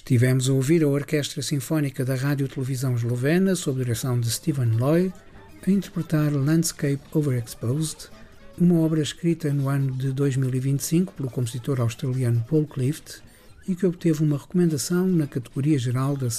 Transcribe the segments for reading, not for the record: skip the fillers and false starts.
Tivemos a ouvir a Orquestra Sinfónica da Rádio-Televisão Eslovena, sob direção de Steven Loy, a interpretar Landscape Overexposed, uma obra escrita no ano de 2025 pelo compositor australiano Paul Clift e que obteve uma recomendação na categoria geral da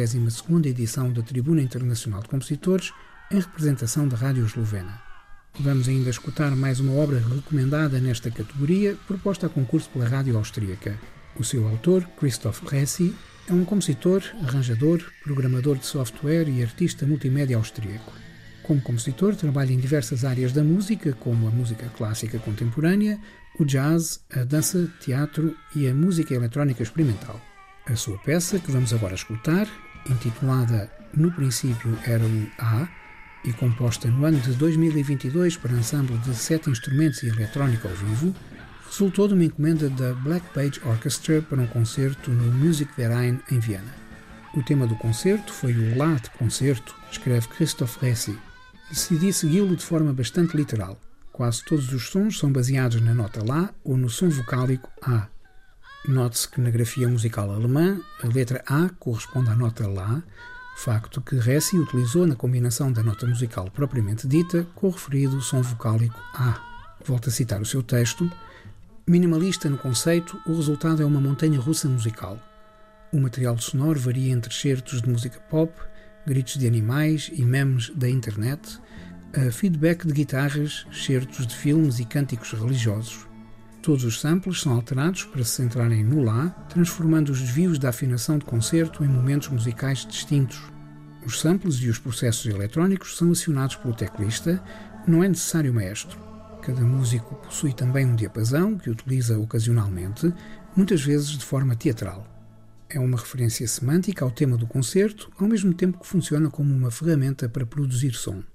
72ª edição da Tribuna Internacional de Compositores em representação da Rádio Eslovena. Vamos ainda escutar mais uma obra recomendada nesta categoria, proposta a concurso pela Rádio Austríaca. O seu autor, Christoph Resi, é um compositor, arranjador, programador de software e artista multimédia austríaco. Como compositor, trabalha em diversas áreas da música, como a música clássica contemporânea, o jazz, a dança, teatro e a música eletrónica experimental. A sua peça, que vamos agora escutar, intitulada No Princípio Era o A, e composta no ano de 2022 para ensemble de 7 instrumentos e eletrónica ao vivo, resultou de uma encomenda da Black Page Orchestra para um concerto no Musikverein em Viena. O tema do concerto foi o Lá de concerto, escreve Christoph Resi. Decidi segui-lo de forma bastante literal. Quase todos os sons são baseados na nota Lá ou no som vocálico A. Note-se que na grafia musical alemã, a letra A corresponde à nota Lá, facto que Resi utilizou na combinação da nota musical propriamente dita com o referido som vocálico A. Volto a citar o seu texto. Minimalista no conceito, o resultado é uma montanha russa musical. O material sonoro varia entre excertos de música pop, gritos de animais e memes da internet, a feedback de guitarras, excertos de filmes e cânticos religiosos. Todos os samples são alterados para se centrarem no Lá, transformando os desvios da afinação de concerto em momentos musicais distintos. Os samples e os processos eletrónicos são acionados pelo teclista, não é necessário maestro. Cada músico possui também um diapasão que utiliza ocasionalmente, muitas vezes de forma teatral. É uma referência semântica ao tema do concerto, ao mesmo tempo que funciona como uma ferramenta para produzir som.